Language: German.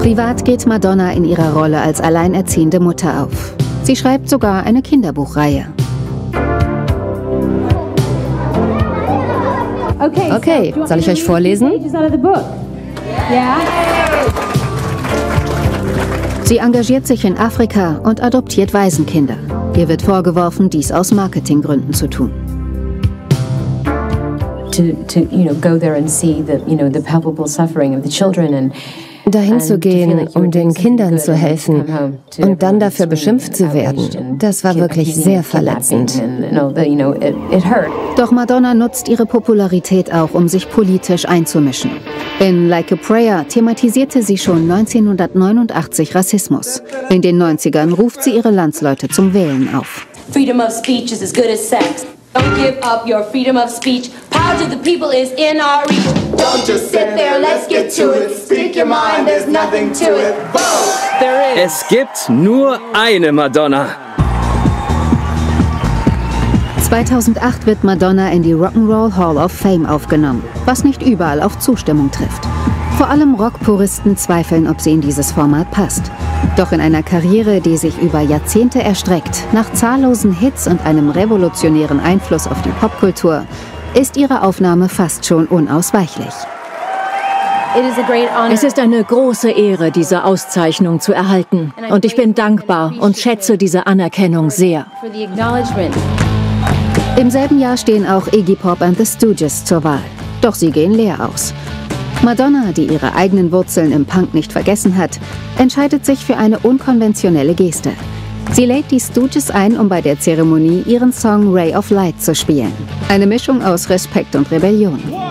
Privat geht Madonna in ihrer Rolle als alleinerziehende Mutter auf. Sie schreibt sogar eine Kinderbuchreihe. Okay, soll ich euch vorlesen? Sie engagiert sich in Afrika und adoptiert Waisenkinder. Ihr wird vorgeworfen, dies aus Marketinggründen zu tun. Go there and see the palpable suffering of the children Dahin zu gehen, um den Kindern zu helfen und dann dafür beschimpft zu werden, das war wirklich sehr verletzend. Doch Madonna nutzt ihre Popularität auch, um sich politisch einzumischen. In Like a Prayer thematisierte sie schon 1989 Rassismus. In den 90ern ruft sie ihre Landsleute zum Wählen auf. Freedom of speech is as good as sex. Don't give up your freedom of speech. Power to the people is in our reach. Don't just sit there, let's get to it. Speak your mind, there's nothing to it. Boom. Es gibt nur eine Madonna. 2008 wird Madonna in die Rock'n'Roll Hall of Fame aufgenommen, was nicht überall auf Zustimmung trifft. Vor allem Rockpuristen zweifeln, ob sie in dieses Format passt. Doch in einer Karriere, die sich über Jahrzehnte erstreckt, nach zahllosen Hits und einem revolutionären Einfluss auf die Popkultur, ist ihre Aufnahme fast schon unausweichlich. Es ist eine große Ehre, diese Auszeichnung zu erhalten. Und ich bin dankbar und schätze diese Anerkennung sehr. Im selben Jahr stehen auch Iggy Pop and the Stooges zur Wahl. Doch sie gehen leer aus. Madonna, die ihre eigenen Wurzeln im Punk nicht vergessen hat, entscheidet sich für eine unkonventionelle Geste. Sie lädt die Stooges ein, um bei der Zeremonie ihren Song Ray of Light zu spielen. Eine Mischung aus Respekt und Rebellion.